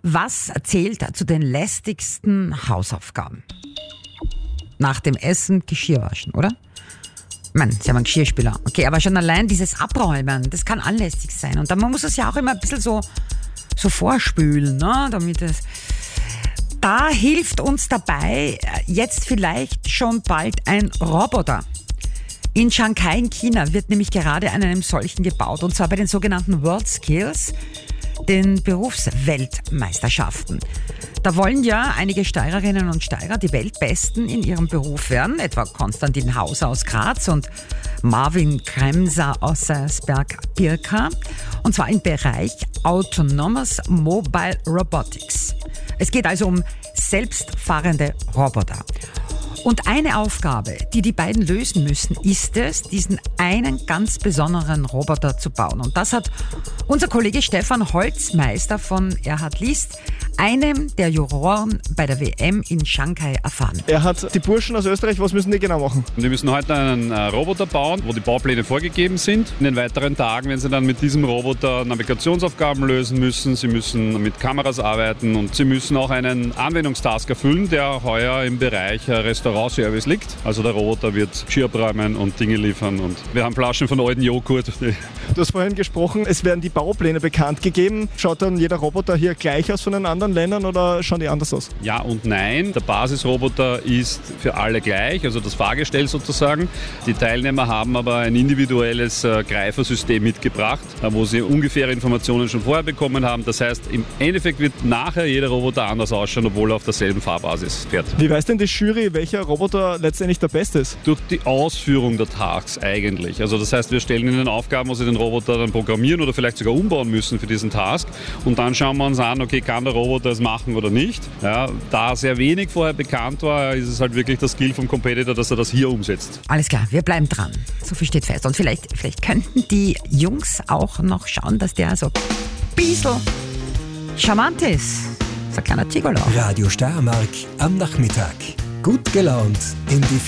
Was zählt zu den lästigsten Hausaufgaben? Nach dem Essen Geschirr waschen, oder? Ich meine, Sie haben einen Geschirrspüler. Okay, aber schon allein dieses Abräumen, das kann anlässig sein. Und dann man muss es ja auch immer ein bisschen so vorspülen, ne? Damit es... Da hilft uns dabei jetzt vielleicht schon bald ein Roboter. In Shanghai in China wird nämlich gerade an einem solchen gebaut, und zwar bei den sogenannten WorldSkills, den Berufsweltmeisterschaften. Da wollen ja einige Steirerinnen und Steirer die Weltbesten in ihrem Beruf werden, etwa Konstantin Hauser aus Graz und Marvin Kremser aus Seiersberg-Birka, und zwar im Bereich Autonomous Mobile Robotics. Es geht also um selbstfahrende Roboter. Und eine Aufgabe, die die beiden lösen müssen, ist es, diesen einen ganz besonderen Roboter zu bauen. Und das hat unser Kollege Stefan Holzmeister von Erhard List, einem der Juroren bei der WM in Shanghai, erfahren. Erhard, die Burschen aus Österreich, was müssen die genau machen? Die müssen heute einen Roboter bauen, wo die Baupläne vorgegeben sind. In den weiteren Tagen werden sie dann mit diesem Roboter Navigationsaufgaben lösen müssen. Sie müssen mit Kameras arbeiten und sie müssen auch einen Anwendungstask erfüllen, der heuer im Bereich Restaurantservice liegt. Also der Roboter wird Geschirr abräumen und Dinge liefern, und wir haben Flaschen von alten Joghurt. Du hast vorhin gesprochen, es werden die Baupläne bekannt gegeben. Schaut dann jeder Roboter hier gleich aus von den anderen Ländern oder schauen die anders aus? Ja und nein. Der Basisroboter ist für alle gleich, also das Fahrgestell sozusagen. Die Teilnehmer haben aber ein individuelles Greifersystem mitgebracht, wo sie ungefähre Informationen schon vorher bekommen haben. Das heißt, im Endeffekt wird nachher jeder Roboter anders ausschauen, obwohl er auf derselben Fahrbasis fährt. Wie weiß denn die Jury, welcher Roboter letztendlich der beste ist? Durch die Ausführung der Tasks eigentlich. Also das heißt, wir stellen ihnen Aufgaben, wo sie den Roboter dann programmieren oder vielleicht sogar umbauen müssen für diesen Task. Und dann schauen wir uns an, okay, kann der Roboter es machen oder nicht. Ja, da sehr wenig vorher bekannt war, ist es halt wirklich das Skill vom Competitor, dass er das hier umsetzt. Alles klar, wir bleiben dran. So viel steht fest. Und vielleicht könnten die Jungs auch noch schauen, dass der so ein bisschen charmant ist. So ein kleiner Tigolo. Radio Steiermark am Nachmittag. Gut gelaunt in die